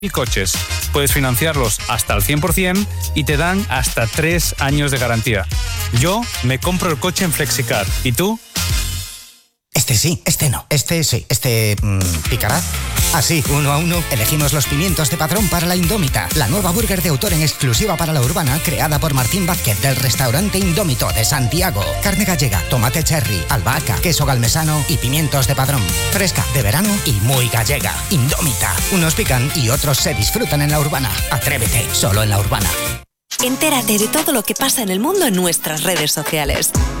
coches. Puedes financiarlos hasta el 100% y te dan hasta 3 años de garantía. Yo me compro el coche en Flexicar. ¿Y tú? Este sí, este no. Este sí, este... ¿picará? Así, 1 a 1, elegimos los pimientos de Padrón para la Indómita, la nueva burger de autor en exclusiva para la Urbana, creada por Martín Vázquez del restaurante Indómito de Santiago. Carne gallega, tomate cherry, albahaca, queso galmesano y pimientos de Padrón. Fresca, de verano y muy gallega. Indómita. Unos pican y otros se disfrutan en la Urbana. Atrévete, solo en la Urbana. Entérate de todo lo que pasa en el mundo en nuestras redes sociales.